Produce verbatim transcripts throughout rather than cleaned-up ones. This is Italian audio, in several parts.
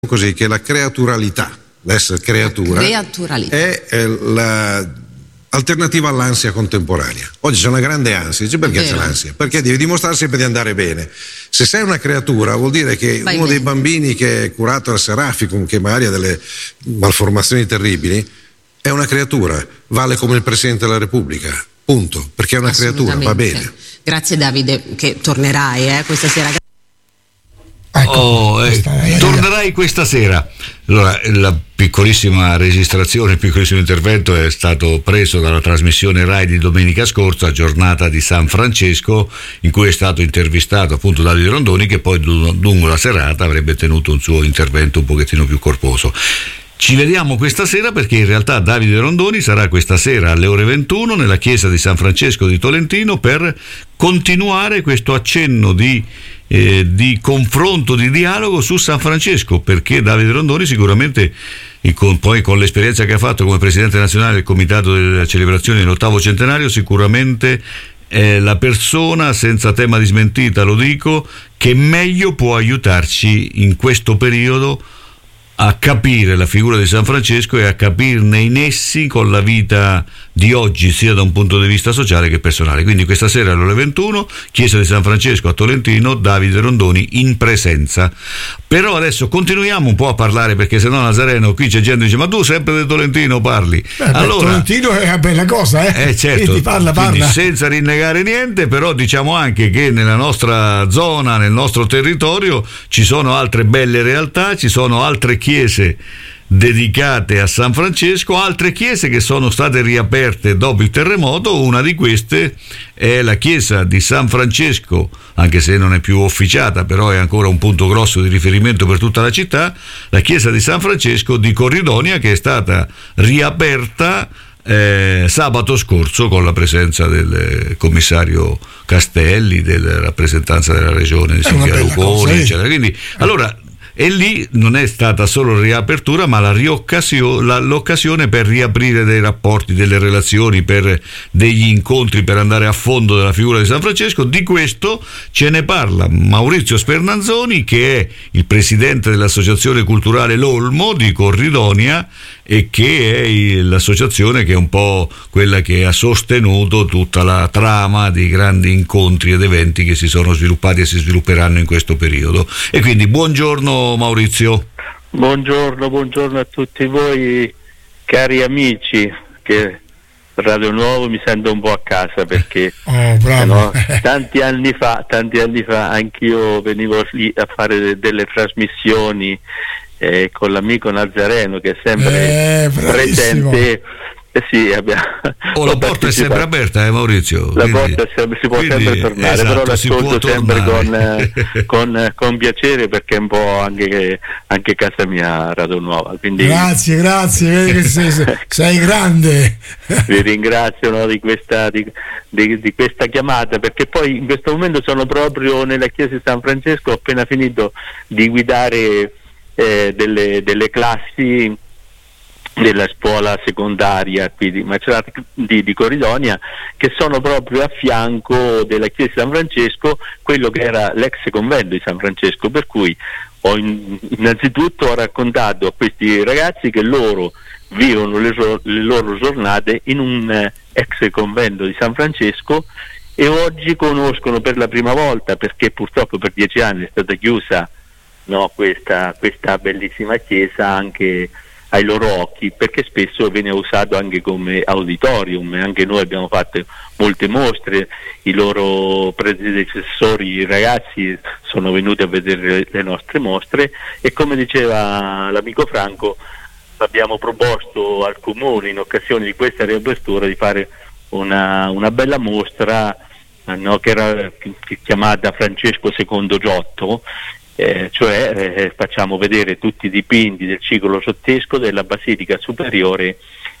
così che la creaturalità, l'essere creatura, creaturalità. è, è l'alternativa all'ansia contemporanea. Oggi c'è una grande ansia, dice perché c'è l'ansia? Perché devi dimostrare sempre di andare bene. Se sei una creatura vuol dire che Vai uno bene. dei bambini che è curato al Seraficum, che magari ha delle malformazioni terribili, è una creatura, vale come il Presidente della Repubblica, punto, perché è una creatura, va bene. Grazie Davide, che tornerai eh, questa sera. Ecco, Oh, eh, questa è- tornerai questa sera. Allora, la piccolissima registrazione, il piccolissimo intervento è stato preso dalla trasmissione Rai di domenica scorsa, giornata di San Francesco, in cui è stato intervistato appunto Davide Rondoni, che poi lungo la serata avrebbe tenuto un suo intervento un pochettino più corposo. Ci vediamo questa sera perché in realtà Davide Rondoni sarà questa sera alle ore ventuno nella chiesa di San Francesco di Tolentino per continuare questo accenno di, eh, di confronto, di dialogo su San Francesco, perché Davide Rondoni sicuramente, e con, poi con l'esperienza che ha fatto come presidente nazionale del comitato della celebrazione dell'ottavo centenario, sicuramente è la persona, senza tema di smentita lo dico, che meglio può aiutarci in questo periodo a capire la figura di San Francesco e a capirne i nessi con la vita di oggi, sia da un punto di vista sociale che personale. Quindi questa sera alle ore ventuno, chiesa di San Francesco a Tolentino, Davide Rondoni in presenza. Però adesso continuiamo un po' a parlare, perché sennò Nazareno, qui c'è gente che dice ma tu sempre del Tolentino parli. Beh, beh, allora, Tolentino è una bella cosa, eh? eh certo, Quindi parla, quindi parla. senza rinnegare niente, però diciamo anche che nella nostra zona, nel nostro territorio ci sono altre belle realtà, ci sono altre chiese dedicate a San Francesco, altre chiese che sono state riaperte dopo il terremoto. Una di queste è la chiesa di San Francesco, anche se non è più officiata, però è ancora un punto grosso di riferimento per tutta la città, la chiesa di San Francesco di Corridonia, che è stata riaperta Eh, sabato scorso con la presenza del commissario Castelli, della rappresentanza della regione di È una Silvia bella Luconi, cosa, eh. eccetera. Quindi allora, e lì non è stata solo riapertura, ma la rioccasio- la- l'occasione per riaprire dei rapporti, delle relazioni, per degli incontri, per andare a fondo della figura di San Francesco. Di questo ce ne parla Maurizio Spernanzoni, che è il presidente dell'associazione culturale L'Olmo di Corridonia, e che è il- l'associazione che è un po' quella che ha sostenuto tutta la trama di grandi incontri ed eventi che si sono sviluppati e si svilupperanno in questo periodo. E quindi buongiorno Maurizio. Buongiorno, buongiorno a tutti voi cari amici, che Radio Nuovo mi sento un po' a casa, perché Oh, bravo. no, tanti anni fa, tanti anni fa anch'io venivo lì a fare de- delle trasmissioni eh, con l'amico Nazareno, che è sempre Eh, bravissimo. presente. Eh sì, abbiamo, Oh, la ho porta è sempre partecipato. aperta, eh Maurizio? La Quindi- porta è sempre, si può quindi, sempre tornare, esatto, però si può l'ascolto sempre con, tornare. eh, con, eh, con piacere, perché è un po' anche, anche casa mia Radio Nuova. Quindi Grazie, grazie, vedi che sei, sei- sei grande. vi ringrazio, no, di, questa, di, di, di questa chiamata, perché poi in questo momento sono proprio nella chiesa di San Francesco, ho appena finito di guidare eh, delle, delle classi della scuola secondaria qui di Macerata di, di Corridonia, che sono proprio a fianco della chiesa di San Francesco, quello che era l'ex convento di San Francesco, per cui ho in, innanzitutto ho raccontato a questi ragazzi che loro vivono le, le loro giornate in un eh, ex convento di San Francesco, e oggi conoscono per la prima volta, perché purtroppo per dieci anni è stata chiusa, no, questa, questa bellissima chiesa anche ai loro occhi, perché spesso viene usato anche come auditorium. Anche noi abbiamo fatto molte mostre, i loro predecessori, i ragazzi, sono venuti a vedere le nostre mostre, e come diceva l'amico Franco, abbiamo proposto al Comune, in occasione di questa riapertura, di fare una, una bella mostra, no, che era chiamata Francesco secondo Giotto. Eh, cioè eh, facciamo vedere tutti i dipinti del ciclo ciottesco della Basilica Superiore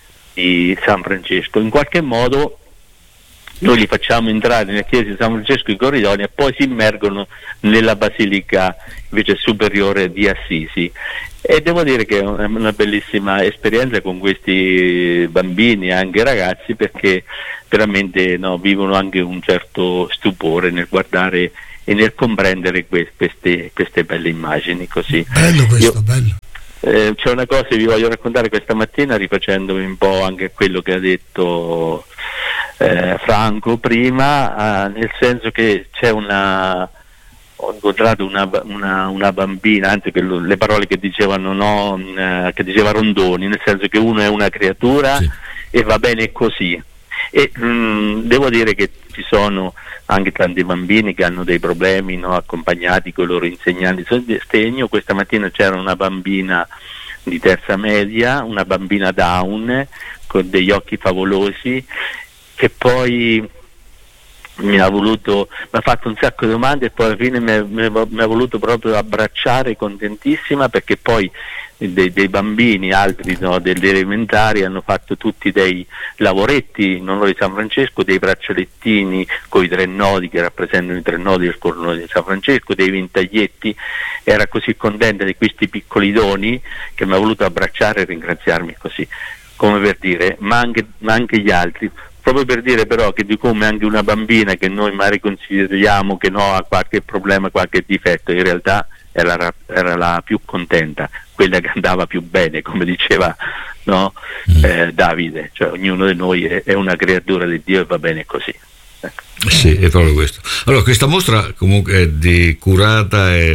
di San Francesco. In qualche modo noi li facciamo entrare nella chiesa di San Francesco di Corridonia e poi si immergono nella Basilica invece Superiore di Assisi, e devo dire che è una bellissima esperienza con questi bambini e anche ragazzi, perché veramente, no, vivono anche un certo stupore nel guardare e nel comprendere que- queste, queste belle immagini così. Bello questo, Io, bello. Eh, c'è una cosa che vi voglio raccontare questa mattina, rifacendomi un po' anche a quello che ha detto eh, Franco prima, eh, nel senso che c'è una ho incontrato una, una, una bambina, anzi che lo, le parole che dicevano no, eh, che diceva Rondoni, nel senso che uno è una creatura, sì, e va bene così. E mh, devo dire che ci sono anche tanti bambini che hanno dei problemi, no, accompagnati con i loro insegnanti di sostegno. Questa mattina c'era una bambina di terza media, una bambina Down con degli occhi favolosi, che poi mi ha voluto, mi ha fatto un sacco di domande e poi alla fine mi, mi, mi ha voluto proprio abbracciare, contentissima, perché poi dei, dei bambini, altri, no, delle elementari, hanno fatto tutti dei lavoretti in onore di San Francesco, dei braccialettini con i tre nodi che rappresentano i tre nodi del cordone di San Francesco, dei ventaglietti. Era così contenta di questi piccoli doni che mi ha voluto abbracciare e ringraziarmi così, come per dire, ma anche, ma anche gli altri. Proprio per dire però che di come anche una bambina che noi magari consideriamo che no, ha qualche problema, qualche difetto, in realtà era la, era la più contenta, quella che andava più bene, come diceva, no, eh, Davide, cioè ognuno di noi è, è una creatura di Dio e va bene così. Ecco. Sì, è proprio questo. Allora, questa mostra comunque è di, curata è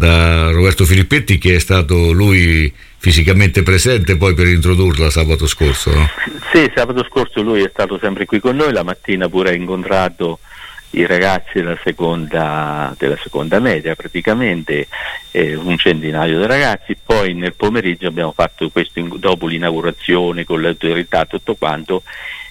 da Roberto Filippetti, che è stato lui fisicamente presente poi per introdurla sabato scorso, no? Sì, sabato scorso lui è stato sempre qui con noi, la mattina pure ha incontrato i ragazzi della seconda, della seconda media praticamente, eh, un centinaio di ragazzi. Poi nel pomeriggio abbiamo fatto questo, dopo l'inaugurazione con l'autorità, tutto quanto,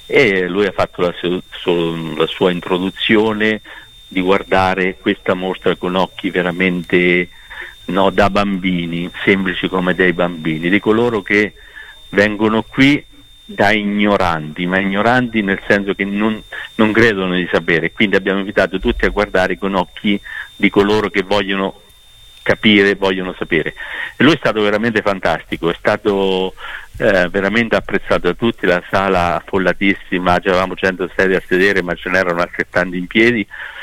e lui ha fatto la, su, la sua introduzione di guardare questa mostra con occhi veramente, no, da bambini, semplici come dei bambini, di coloro che vengono qui da ignoranti, ma ignoranti nel senso che non, non credono di sapere. Quindi abbiamo invitato tutti a guardare con occhi di coloro che vogliono capire, vogliono sapere. E lui è stato veramente fantastico, è stato eh, veramente apprezzato da tutti, la sala affollatissima, avevamo cento sedie a sedere ma ce n'erano altrettanti in piedi,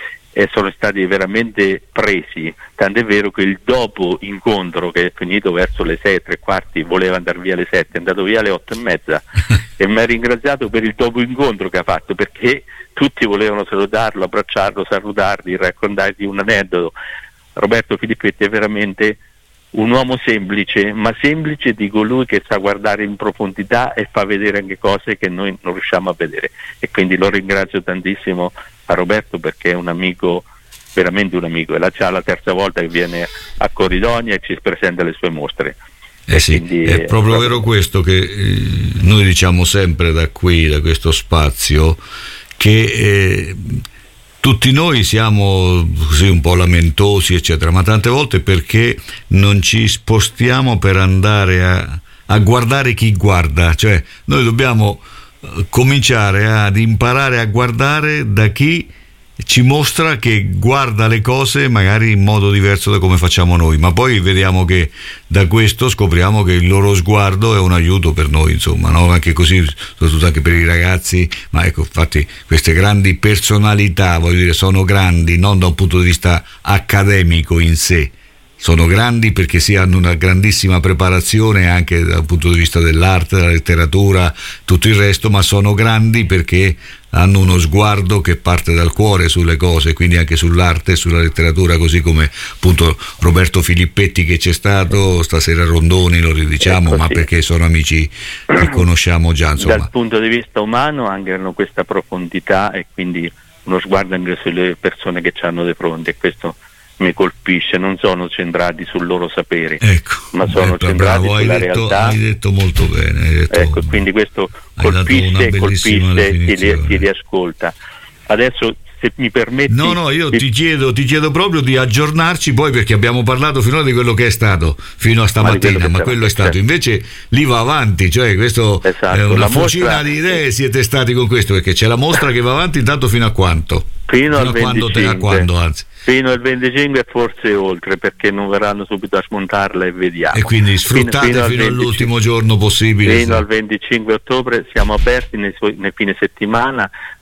e sono stati veramente presi, tant'è vero che il dopo incontro, che è finito verso le sei e tre quarti, voleva andare via alle sette, è andato via alle otto e mezza e mi ha ringraziato per il dopo incontro che ha fatto, perché tutti volevano salutarlo, abbracciarlo, salutargli, raccontargli un aneddoto. Roberto Filippetti è veramente un uomo semplice, ma semplice di colui che sa guardare in profondità e fa vedere anche cose che noi non riusciamo a vedere, e quindi lo ringrazio tantissimo a Roberto, perché è un amico, veramente un amico, è la, già la terza volta che viene a Corridonia e ci presenta le sue mostre. Eh sì, quindi, è proprio, proprio vero questo che eh, noi diciamo sempre da qui, da questo spazio, che eh, tutti noi siamo così un po' lamentosi eccetera, ma tante volte perché non ci spostiamo per andare a, a guardare chi guarda, cioè noi dobbiamo cominciare ad imparare a guardare da chi ci mostra che guarda le cose magari in modo diverso da come facciamo noi, ma poi vediamo che da questo scopriamo che il loro sguardo è un aiuto per noi, insomma, no? Anche così, soprattutto anche per i ragazzi. Ma ecco, infatti queste grandi personalità, voglio dire, sono grandi non da un punto di vista accademico in sé, sono grandi perché si hanno una grandissima preparazione anche dal punto di vista dell'arte, della letteratura, tutto il resto, ma sono grandi perché hanno uno sguardo che parte dal cuore sulle cose, quindi anche sull'arte, sulla letteratura, così come appunto Roberto Filippetti che c'è stato, stasera Rondoni, lo ridiciamo, ecco, ma sì, perché sono amici che conosciamo già, insomma. Dal punto di vista umano anche hanno questa profondità e quindi uno sguardo anche sulle persone che ci hanno di fronte, e questo mi colpisce. Non sono centrati sul loro sapere, ecco, ma sono ecco, centrati bravo, sulla hai detto, realtà. Hai detto molto bene. Hai detto, ecco, quindi questo colpisce e colpisce chi li, chi li ascolta. Adesso, se mi permetti... No, no, io ti chiedo, ti chiedo proprio di aggiornarci poi, perché abbiamo parlato finora di quello che è stato fino a stamattina, ma, ma quello è stato, certo, invece lì va avanti, cioè questo esatto, è una fucina di idee, siete stati con questo, perché c'è la mostra che va avanti intanto fino a quanto? Fino, fino al a quando te, a quando, anzi. Fino al venticinque e forse oltre, perché non verranno subito a smontarla e vediamo. E quindi sfruttate fino, fino, fino all'ultimo giorno possibile. Fino al venticinque ottobre siamo aperti nei, nei fine settimana,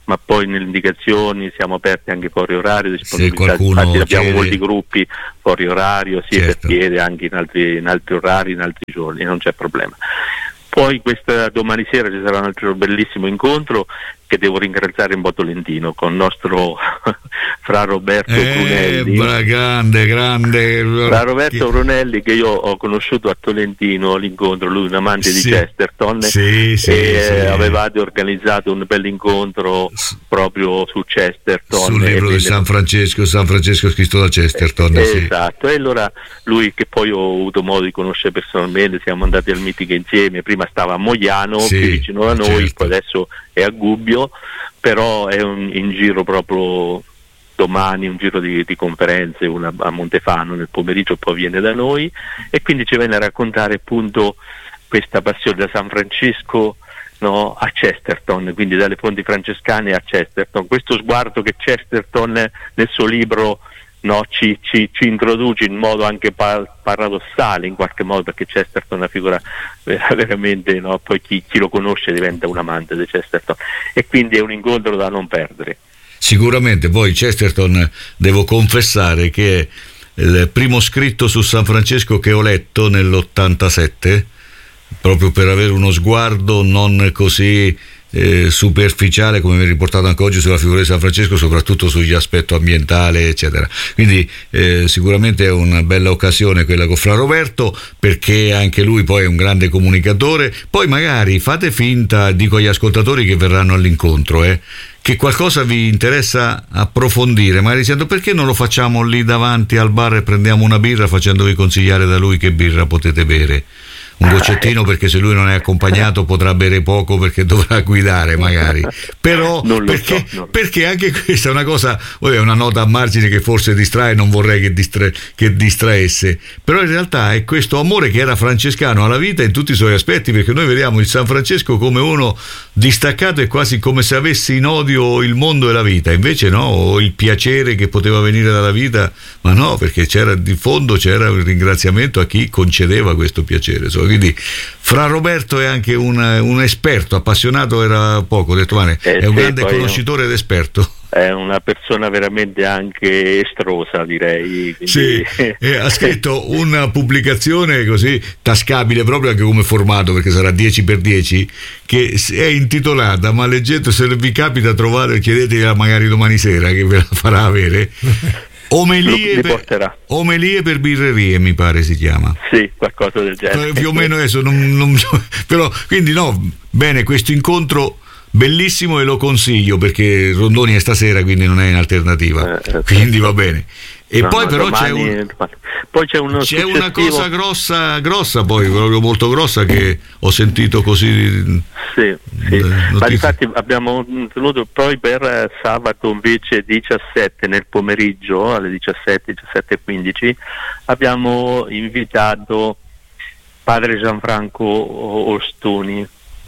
ma poi nelle indicazioni siamo aperti anche fuori orario, disponibilità, infatti abbiamo chiede... molti gruppi fuori orario, sia certo. per piede anche in altri, in altri orari, in altri giorni, non c'è problema. Poi questa domani sera ci sarà un altro bellissimo incontro che devo ringraziare in Tolentino con il nostro Fra Roberto eh, Brunelli. Bra, grande, grande. Fra Roberto Brunelli, che io ho conosciuto a Tolentino all'incontro, lui un amante sì. di Chesterton, sì, sì, e sì. avevate organizzato un bel incontro proprio su Chesterton. Sul libro di San Francesco, San Francesco scritto da Chesterton. Eh, sì. Esatto, e allora lui, che poi ho avuto modo di conoscere personalmente, siamo andati al meeting insieme, prima stava a Mogliano, sì, qui vicino a noi, certo. poi adesso è a Gubbio, però è un, in giro proprio domani, un giro di, di conferenze, una a Montefano nel pomeriggio, poi viene da noi e quindi ci viene a raccontare appunto questa passione da San Francesco, no, a Chesterton, quindi dalle fonti francescane a Chesterton, questo sguardo che Chesterton nel suo libro, no, ci, ci, ci introduce in modo anche par- paradossale in qualche modo, perché Chesterton è una figura veramente, no, poi chi, chi lo conosce diventa un amante di Chesterton e quindi è un incontro da non perdere. Sicuramente. Poi Chesterton, devo confessare che è il primo scritto su San Francesco che ho letto nell'ottantasette, proprio per avere uno sguardo non così eh, superficiale come mi è riportato anche oggi sulla figura di San Francesco, soprattutto sugli aspetti ambientali eccetera. Quindi eh, sicuramente è una bella occasione quella con Fra Roberto, perché anche lui poi è un grande comunicatore. Poi magari fate finta, dico agli ascoltatori che verranno all'incontro, eh, che qualcosa vi interessa approfondire, magari dicendo perché non lo facciamo lì davanti al bar e prendiamo una birra, facendovi consigliare da lui che birra potete bere. Un goccettino, perché se lui non è accompagnato potrà bere poco perché dovrà guidare magari, però perché, so, no. perché anche questa è una cosa, è una nota a margine che forse distrae, non vorrei che, distra- che distraesse, però in realtà è questo amore che era francescano alla vita in tutti i suoi aspetti, perché noi vediamo il San Francesco come uno distaccato e quasi come se avesse in odio il mondo e la vita, invece no, o il piacere che poteva venire dalla vita, ma no, perché c'era di fondo c'era un ringraziamento a chi concedeva questo piacere. Quindi Fra Roberto è anche un, un esperto, appassionato era poco, ho detto, ma è eh, un sì, grande conoscitore ed esperto. È una persona veramente anche estrosa, direi. Quindi... Sì, eh, ha scritto una pubblicazione così tascabile proprio anche come formato, perché sarà dieci per dieci, che è intitolata, ma leggendo, se vi capita trovare, chiedetela magari domani sera che ve la farà avere, Omelie per, omelie per birrerie, mi pare si chiama. Sì, qualcosa del genere. Più o meno adesso non, non, però quindi no, bene, questo incontro bellissimo e lo consiglio, perché Rondoni è stasera, quindi non è in alternativa, eh, quindi va bene. E no, poi no, però domani, c'è, un, poi c'è, uno c'è successivo... una cosa grossa, grossa poi, proprio molto grossa, che ho sentito così. Sì, sì. Ma infatti abbiamo tenuto poi per sabato invece diciassette nel pomeriggio, alle diciassette, diciassette e quindici, abbiamo invitato padre Gianfranco Ostuni,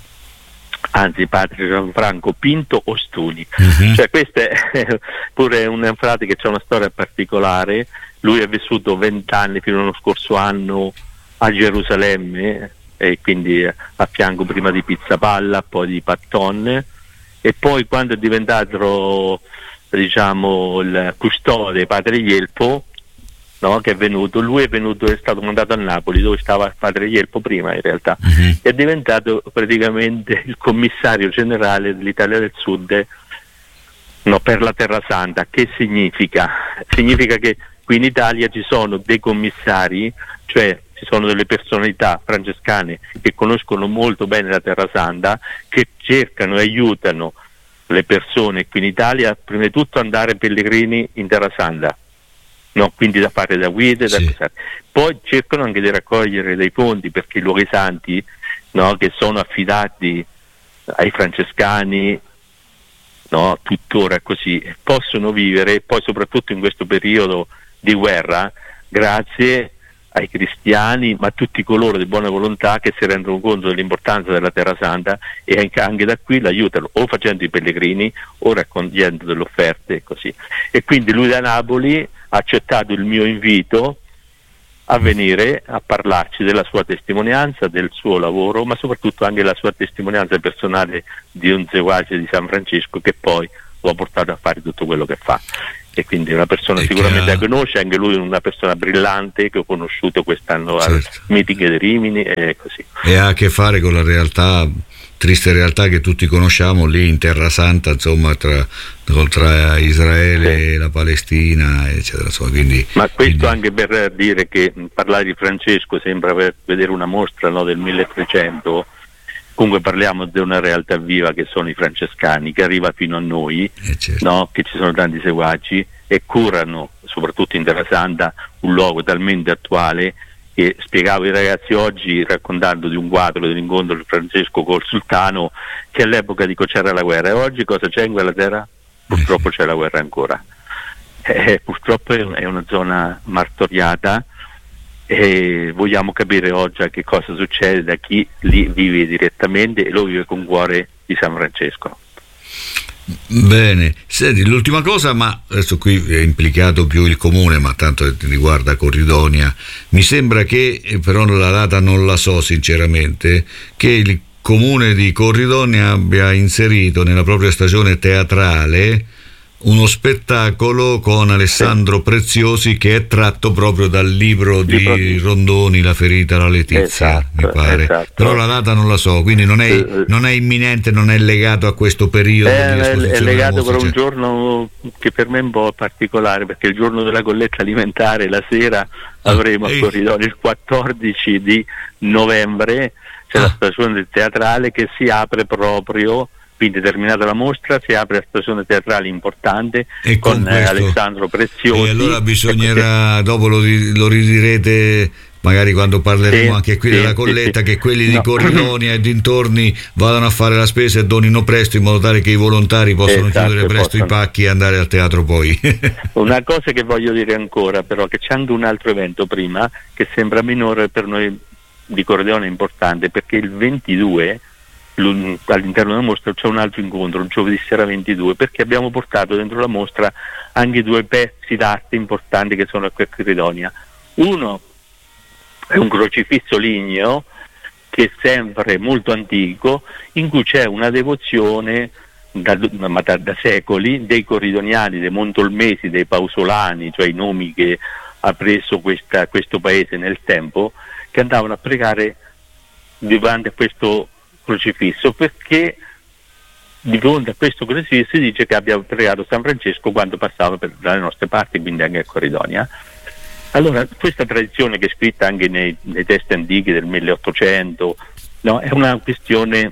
anzi padre Gianfranco Pinto Ostuni, uh-huh. Cioè questa è pure una frase che c'è una storia particolare. Lui è vissuto vent'anni fino allo scorso anno a Gerusalemme, e quindi a fianco prima di Pizzapalla, poi di Patton, e poi quando è diventato, diciamo, il custode padre Ielpo, no, che è venuto, lui è venuto, è stato mandato a Napoli dove stava padre Ielpo prima in realtà, uh-huh. È diventato praticamente il commissario generale dell'Italia del Sud, no, per la Terra Santa. Che significa? Significa che qui in Italia ci sono dei commissari, cioè ci sono delle personalità francescane che conoscono molto bene la Terra Santa, che cercano e aiutano le persone qui in Italia prima di tutto andare pellegrini in Terra Santa, no, quindi da fare da guide, da sì. Poi cercano anche di raccogliere dei fondi perché i luoghi santi, no, che sono affidati ai francescani, no, tuttora così, possono vivere poi soprattutto in questo periodo di guerra grazie ai cristiani, ma a tutti coloro di buona volontà che si rendono conto dell'importanza della Terra Santa e anche, anche da qui l'aiutano o facendo i pellegrini o raccogliendo delle offerte e così. E quindi lui da Napoli ha accettato il mio invito, a venire a parlarci della sua testimonianza, del suo lavoro, ma soprattutto anche la sua testimonianza personale di un seguace di San Francesco che poi lo ha portato a fare tutto quello che fa. E quindi è una persona e sicuramente la conosce, anche lui è una persona brillante che ho conosciuto quest'anno certo. al meeting di Rimini e così. E ha a che fare con la realtà, triste realtà che tutti conosciamo lì in Terra Santa, insomma, tra, tra Israele sì. e la Palestina, eccetera. Insomma, quindi, Ma questo quindi... anche per dire che parlare di Francesco sembra per vedere una mostra, no, del milletrecento. Comunque parliamo di una realtà viva che sono i francescani, che arriva fino a noi, eh certo. no? Che ci sono tanti seguaci e curano, soprattutto in Terra Santa, un luogo talmente attuale che spiegavo ai ragazzi oggi raccontando di un quadro dell'incontro di Francesco col sultano che all'epoca dico c'era la guerra e oggi cosa c'è in quella terra? Purtroppo c'è la guerra ancora. Eh, purtroppo è una zona martoriata. E vogliamo capire oggi che cosa succede da chi lì vive direttamente e lo vive con cuore di San Francesco. Bene, senti, l'ultima cosa, ma adesso qui è implicato più il comune, ma tanto riguarda Corridonia. Mi sembra che, però la data non la so sinceramente, che il comune di Corridonia abbia inserito nella propria stagione teatrale uno spettacolo con Alessandro sì. Preziosi che è tratto proprio dal libro di libro. Rondoni, La ferita alla Letizia, esatto, mi pare. Esatto. Però la data non la so, quindi non è, eh, non è imminente, non è legato a questo periodo. È, è legato per un giorno che per me è un po' particolare, perché il giorno della colletta alimentare, la sera avremo ah, a Corridonia il quattordici di novembre, c'è ah. la stagione teatrale che si apre proprio. Quindi terminata la mostra si apre la stagione teatrale importante e con, con eh, Alessandro Preziosi. E allora bisognerà, dopo lo, lo ridirete magari quando parleremo sì, anche qui sì, della colletta, sì, sì. che quelli no. di Corridonia e dintorni vadano a fare la spesa e donino presto in modo tale che i volontari possano esatto, chiudere presto possono. i pacchi e andare al teatro poi. Una cosa che voglio dire ancora però, che c'è anche un altro evento prima che sembra minore per noi di Corridonia importante, perché il ventidue all'interno della mostra c'è un altro incontro, il giovedì sera ventidue, perché abbiamo portato dentro la mostra anche due pezzi d'arte importanti che sono qui a Corridonia. Uno è un crocifisso ligneo che è sempre molto antico, in cui c'è una devozione da, da, da secoli dei corridoniani, dei montolmesi, dei pausolani, cioè i nomi che ha preso questa, questo paese nel tempo, che andavano a pregare davanti a questo crocifisso, perché di fronte a questo crocifisso si dice che abbia pregato San Francesco quando passava per dalle nostre parti, quindi anche a Corridonia. Allora questa tradizione, che è scritta anche nei, nei testi antichi del milleottocento, no, è una questione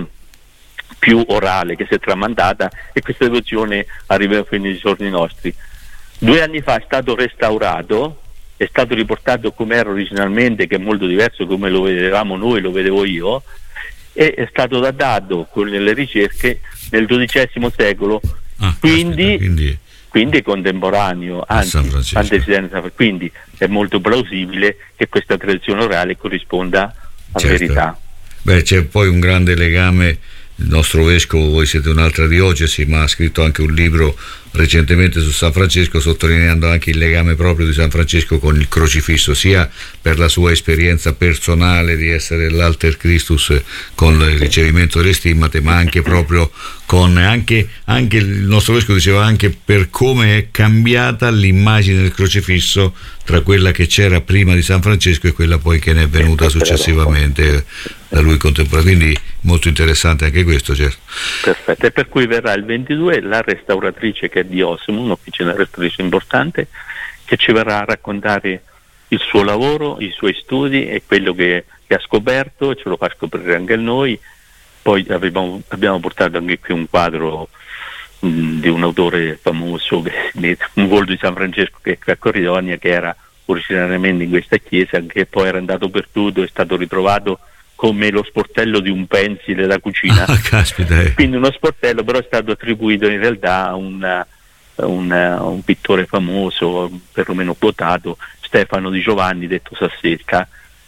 più orale che si è tramandata, e questa devozione arriva fino ai giorni nostri. Due anni fa è stato restaurato, è stato riportato come era originalmente, che è molto diverso come lo vedevamo noi, lo vedevo io, e è stato datato con le ricerche nel dodicesimo secolo, ah, quindi, aspetta, quindi... quindi contemporaneo, anzi antecedente, quindi è molto plausibile che questa tradizione orale corrisponda a certo. verità. Beh, c'è poi un grande legame, il nostro vescovo, voi siete un'altra diocesi, ma ha scritto anche un libro recentemente su San Francesco, sottolineando anche il legame proprio di San Francesco con il crocifisso, sia per la sua esperienza personale di essere l'Alter Christus con il ricevimento delle stimmate, ma anche proprio con anche, anche il nostro vescovo diceva anche per come è cambiata l'immagine del crocifisso tra quella che c'era prima di San Francesco e quella poi che ne è venuta successivamente da lui contemporaneo, quindi molto interessante anche questo, certo. Perfetto, e per cui verrà il ventidue la restauratrice, che è di Osimo, un'officina restauratrice importante, che ci verrà a raccontare il suo lavoro, i suoi studi e quello che, che ha scoperto, e ce lo fa scoprire anche a noi. Poi abbiamo, abbiamo portato anche qui un quadro mh, di un autore famoso, che, un volto di San Francesco, che è a Corridonia, che era originariamente in questa chiesa, che poi era andato perduto, è stato ritrovato come lo sportello di un pensile da cucina. Ah, caspita, eh. Quindi uno sportello, però è stato attribuito in realtà a una, una, un pittore famoso, perlomeno quotato, Stefano di Giovanni, detto Sasserca,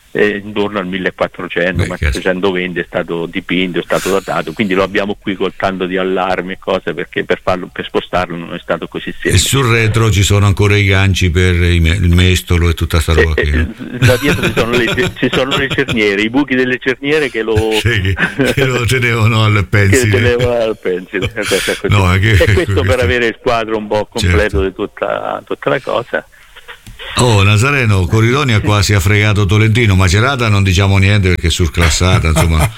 eh, intorno al millequattrocento, Beh, ma settecentoventi è stato dipinto, è stato datato, quindi lo abbiamo qui col tanto di allarmi e cose, perché per farlo, per spostarlo non è stato così semplice. E sul retro ci sono ancora i ganci per il mestolo e tutta sta roba eh, qui. eh, da dietro ci sono, le, ci sono le cerniere, i buchi delle cerniere che lo, sì, che lo tenevano al pensile. Che tenevano al pensile. No, e che, questo, questo per avere il quadro un po' completo, certo, di tutta, tutta la cosa. Oh, Nazareno, Corridonia quasi ha fregato Tolentino, Macerata non diciamo niente perché è surclassata, insomma.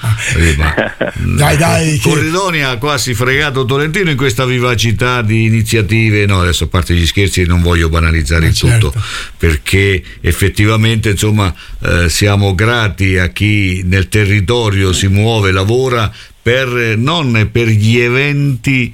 dai, dai, che... Corridonia ha quasi fregato Tolentino in questa vivacità di iniziative. No, adesso a parte gli scherzi non voglio banalizzare il certo. tutto, perché effettivamente, insomma, eh, siamo grati a chi nel territorio si muove, lavora per non per gli eventi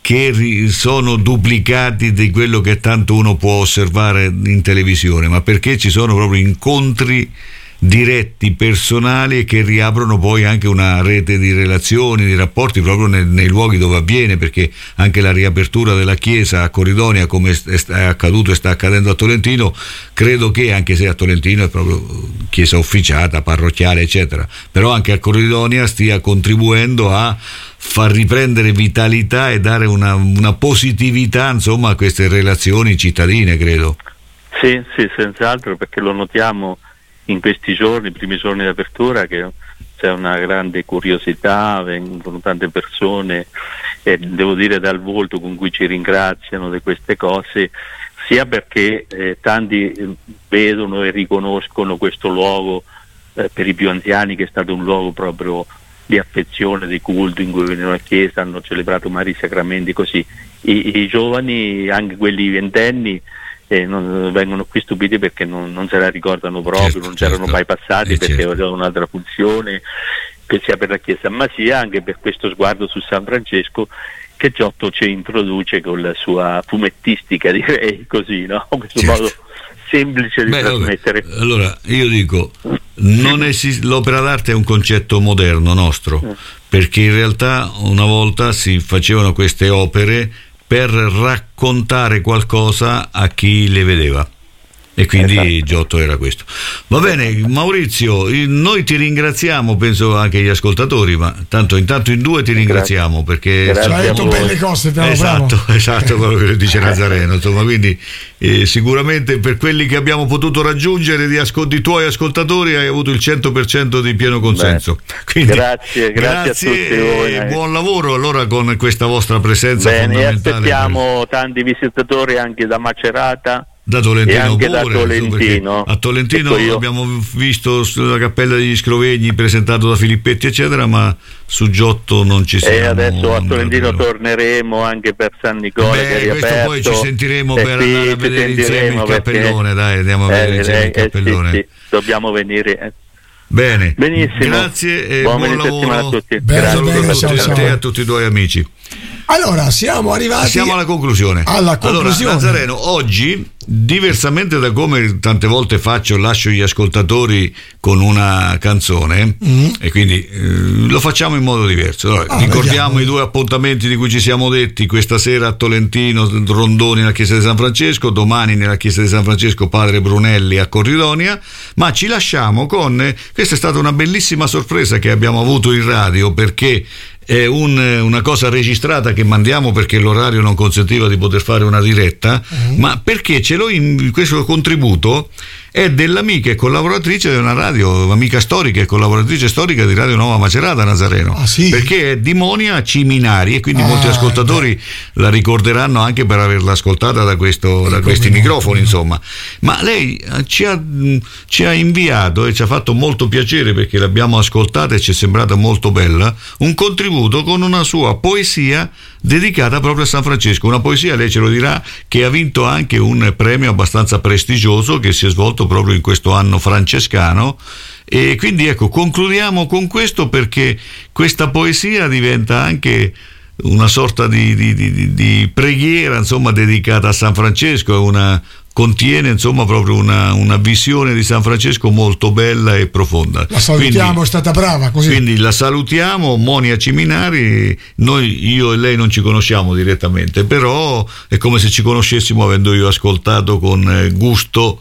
che sono duplicati di quello che tanto uno può osservare in televisione, ma perché ci sono proprio incontri diretti, personali, e che riaprono poi anche una rete di relazioni, di rapporti proprio nei, nei luoghi dove avviene, perché anche la riapertura della chiesa a Corridonia, come è accaduto e sta accadendo a Tolentino, credo che, anche se a Tolentino è proprio chiesa officiata, parrocchiale eccetera, però anche a Corridonia stia contribuendo a far riprendere vitalità e dare una, una positività, insomma, a queste relazioni cittadine, credo. Sì, sì, senz'altro, perché lo notiamo in questi giorni, i primi giorni di apertura, che c'è una grande curiosità, vengono tante persone, e devo dire dal volto con cui ci ringraziano di queste cose, sia perché eh, tanti vedono e riconoscono questo luogo, eh, per i più anziani, che è stato un luogo proprio di affezione, di culto, in cui venivano a chiesa, hanno celebrato vari sacramenti, così. I, i giovani, anche quelli ventenni, eh, non, vengono qui stupiti perché non, non se la ricordano proprio, certo, non c'erano certo. mai passati, eh, perché certo. avevano un'altra funzione, che sia per la chiesa, ma sia anche per questo sguardo su San Francesco che Giotto ci introduce con la sua fumettistica, direi così, no? In questo certo. modo semplice di Beh, trasmettere. Vabbè. Allora, io dico, non esiste, l'opera d'arte è un concetto moderno nostro, perché in realtà una volta si facevano queste opere per raccontare qualcosa a chi le vedeva, e quindi esatto. Giotto era questo. Va bene, Maurizio, noi ti ringraziamo, penso anche gli ascoltatori, ma tanto intanto in due ti ringraziamo, perché hai detto belle cose, esatto, bravo. esatto quello che dice Nazareno, insomma, quindi eh, sicuramente per quelli che abbiamo potuto raggiungere di, ascol- di tuoi ascoltatori hai avuto il cento per cento di pieno consenso. Quindi, grazie, grazie, grazie a tutti voi. E buon lavoro allora con questa vostra presenza. Bene, fondamentale. E aspettiamo per... tanti visitatori anche da Macerata. Da Tolentino, e anche pure, da Tolentino. A Tolentino abbiamo visto la Cappella degli Scrovegni presentato da Filippetti eccetera, ma su Giotto non ci siamo. E adesso a Tolentino torneremo anche per San Nicola. Beh, che è questo riaperto. Poi ci sentiremo e per andare a vedere insieme il cappellone, dai, andiamo a vedere eh, insieme eh, il cappellone. Sì, sì, dobbiamo venire. Bene, benissimo. Grazie e buon, buon lavoro a tutti. Bene, Saluto bene, a, tutti, ciao, a te e ciao. a tutti i tuoi amici. Allora, siamo arrivati Siamo alla conclusione. Alla conclusione. Allora, Nazareno, oggi, diversamente da come tante volte faccio, lascio gli ascoltatori con una canzone, mm. e quindi eh, lo facciamo in modo diverso. Allora, ah, ricordiamo vediamo. i due appuntamenti di cui ci siamo detti: questa sera a Tolentino, Rondoni nella chiesa di San Francesco, domani nella chiesa di San Francesco Padre Brunelli a Corridonia, ma ci lasciamo con, questa è stata una bellissima sorpresa che abbiamo avuto in radio, perché è un, una cosa registrata che mandiamo perché l'orario non consentiva di poter fare una diretta, mm. ma perché ce l'ho in questo contributo è dell'amica e collaboratrice di una radio, amica storica e collaboratrice storica di Radio Nuova Macerata, Nazareno, ah, sì? perché è di Monia Ciminari, e quindi ah, molti ascoltatori beh. la ricorderanno anche per averla ascoltata da, questo, da questi no, microfoni, no. insomma. Ma lei ci ha, ci ha inviato, e ci ha fatto molto piacere perché l'abbiamo ascoltata e ci è sembrata molto bella, un contributo con una sua poesia dedicata proprio a San Francesco, una poesia, lei ce lo dirà, che ha vinto anche un premio abbastanza prestigioso che si è svolto proprio in questo anno francescano. E quindi ecco, concludiamo con questo, perché questa poesia diventa anche una sorta di, di, di, di preghiera, insomma, dedicata a San Francesco, è una contiene insomma proprio una, una visione di San Francesco molto bella e profonda. La salutiamo, quindi, è stata brava così. Quindi la salutiamo, Monia Ciminari. Noi, io e lei non ci conosciamo direttamente, però è come se ci conoscessimo avendo io ascoltato con gusto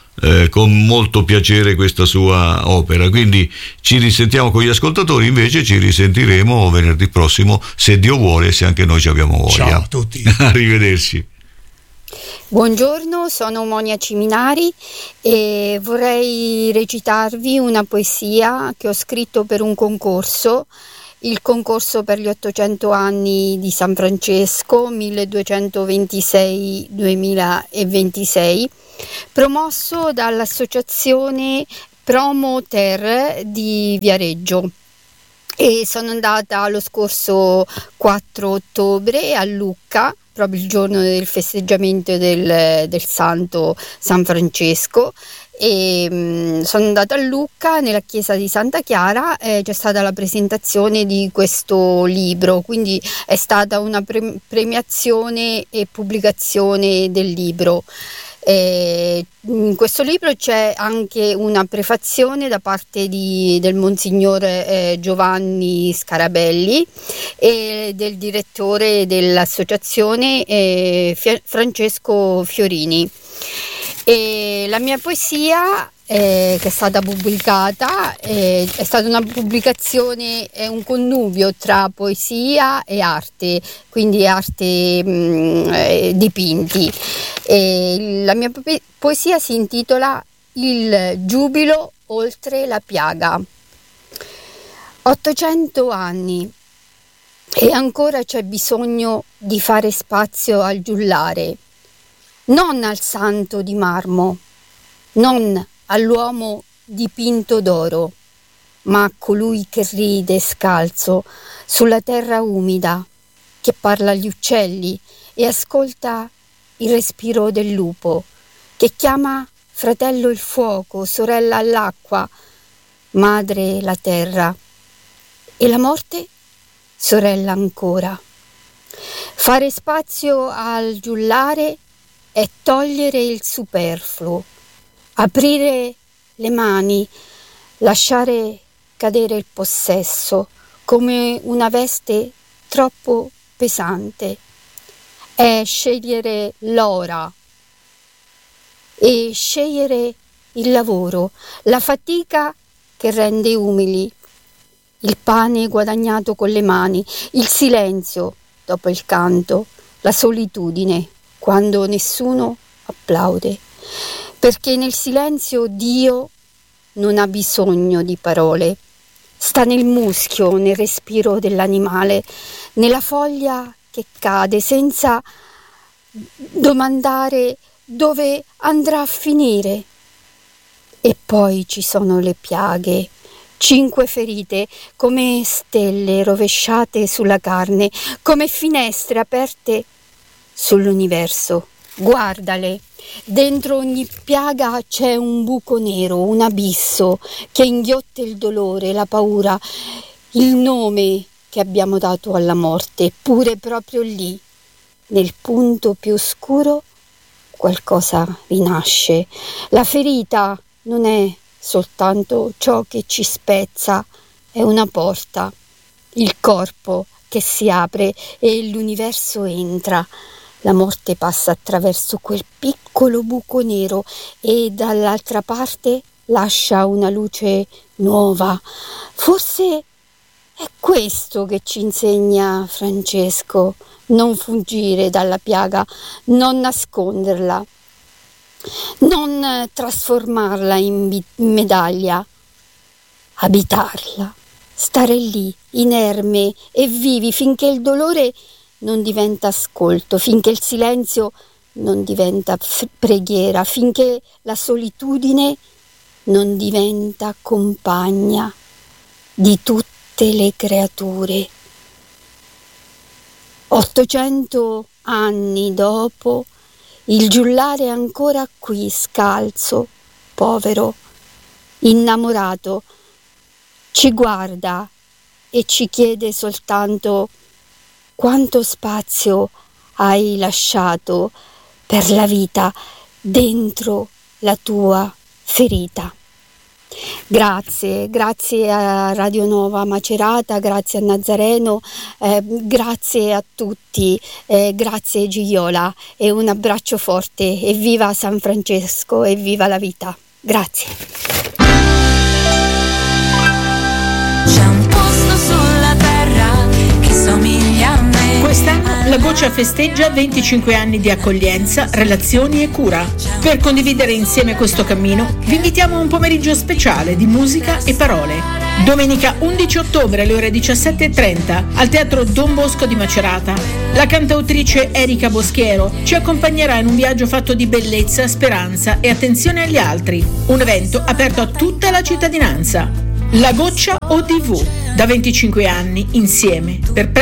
eh, con molto piacere questa sua opera, quindi ci risentiamo con gli ascoltatori, invece ci risentiremo venerdì prossimo, se Dio vuole e se anche noi ci abbiamo voglia. Ciao a tutti. Arrivederci. Buongiorno, sono Monia Ciminari e vorrei recitarvi una poesia che ho scritto per un concorso, il concorso per gli ottocento anni di San Francesco milleduecentoventisei duemilaventisei, promosso dall'associazione Promo Ter di Viareggio. E sono andata lo scorso quattro ottobre a Lucca, proprio il giorno del festeggiamento del, del santo San Francesco, e mh, sono andata a Lucca nella chiesa di Santa Chiara, e c'è stata la presentazione di questo libro, quindi è stata una pre- premiazione e pubblicazione del libro. Eh, in questo libro c'è anche una prefazione da parte di, del Monsignor eh, Giovanni Scarabelli e del direttore dell'associazione eh, F- Francesco Fiorini. E la mia poesia eh, che è stata pubblicata eh, è stata una pubblicazione, è un connubio tra poesia e arte, quindi arte mh, eh, dipinti. E la mia po- poesia si intitola Il giubilo oltre la piaga. ottocento anni e ancora c'è bisogno di fare spazio al giullare, non al santo di marmo, non all'uomo dipinto d'oro, ma a colui che ride scalzo sulla terra umida, che parla agli uccelli e ascolta il respiro del lupo, che chiama fratello il fuoco, sorella l'acqua, madre la terra, e la morte sorella ancora. Fare spazio al giullare è togliere il superfluo, aprire le mani, lasciare cadere il possesso come una veste troppo pesante. È scegliere l'ora e scegliere il lavoro, la fatica che rende umili, il pane guadagnato con le mani, il silenzio dopo il canto, la solitudine quando nessuno applaude, perché nel silenzio Dio non ha bisogno di parole, sta nel muschio, nel respiro dell'animale, nella foglia che cade senza domandare dove andrà a finire. E poi ci sono le piaghe, cinque ferite come stelle rovesciate sulla carne, come finestre aperte sull'universo. Guardale, dentro ogni piaga c'è un buco nero, un abisso che inghiotte il dolore, la paura, il nome che abbiamo dato alla morte. Eppure proprio lì, nel punto più oscuro, qualcosa rinasce. La ferita non è soltanto ciò che ci spezza, è una porta, il corpo che si apre e l'universo entra. La morte passa attraverso quel piccolo buco nero e dall'altra parte lascia una luce nuova. Forse è questo che ci insegna Francesco: non fuggire dalla piaga, non nasconderla, non trasformarla in medaglia, abitarla, stare lì, inerme e vivi finché il dolore non diventa ascolto, finché il silenzio non diventa f- preghiera, finché la solitudine non diventa compagna di tutte le creature. Ottocento anni dopo, il giullare è ancora qui, scalzo, povero, innamorato, ci guarda e ci chiede soltanto: quanto spazio hai lasciato per la vita dentro la tua ferita? Grazie, grazie a Radio Nova Macerata, grazie a Nazareno, eh, grazie a tutti, eh, grazie Gigliola e un abbraccio forte e viva San Francesco e viva la vita. Grazie. C'è un posto sulla terra che somiglia a me. Quest'anno la Goccia festeggia venticinque anni di accoglienza, relazioni e cura. Per condividere insieme questo cammino vi invitiamo a un pomeriggio speciale di musica e parole. Domenica undici ottobre alle ore diciassette e trenta al Teatro Don Bosco di Macerata. La cantautrice Erika Boschiero ci accompagnerà in un viaggio fatto di bellezza, speranza e attenzione agli altri. Un evento aperto a tutta la cittadinanza. La Goccia O D V, da venticinque anni insieme per